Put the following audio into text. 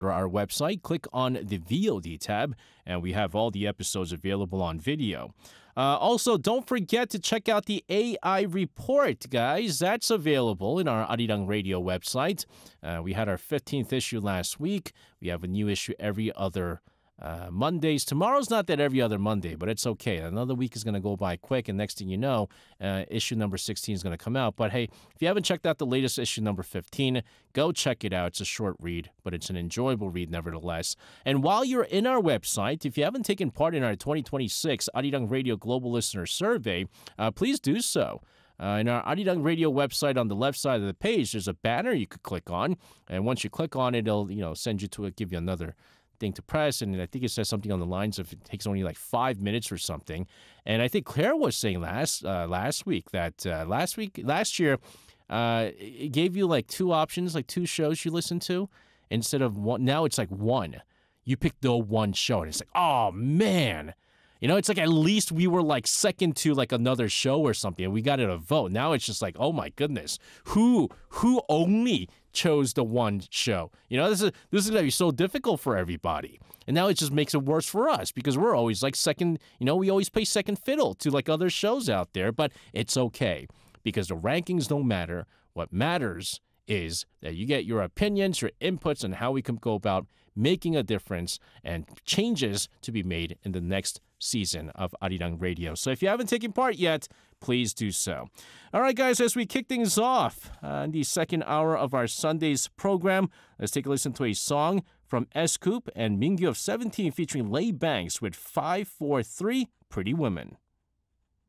our website, click on the VOD tab, and we have all the episodes available on video. Also, don't forget to check out the AI report, guys. That's available in our Arirang Radio website. We had our 15th issue last week. We have a new issue every other Mondays. Tomorrow's not that every other Monday, but it's okay. Another week is going to go by quick, and next thing you know, issue number 16 is going to come out. But hey, if you haven't checked out the latest issue number 15, go check it out. It's a short read, but it's an enjoyable read nevertheless. And while you're in our website, if you haven't taken part in our 2026 Arirang Radio Global Listener Survey, please do so. In our Arirang Radio website, on the left side of the page, there's a banner you could click on, and once you click on it, it'll send you to it, give you another thing to press, and I think it says something on the lines of it takes only like 5 minutes or something. And I think Claire was saying last week that last year it gave you like two options, like two shows you listen to instead of one. Now it's like one. You pick the one show, and it's like, oh man. It's like at least we were like second to like another show or something, and we got it a vote. Now it's just like, oh my goodness, who only chose the one show? This is gonna be so difficult for everybody, and now it just makes it worse for us because we're always like second. We always play second fiddle to like other shows out there, but it's okay because the rankings don't matter. What matters is that you get your opinions, your inputs on how we can go about making a difference and changes to be made in the next season of Arirang Radio. So if you haven't taken part yet, please do so. All right, guys, as we kick things off in the second hour of our Sunday's program, let's take a listen to a song from S-Coupe and Mingyu of 17 featuring Lay Banks with 543 Pretty Women.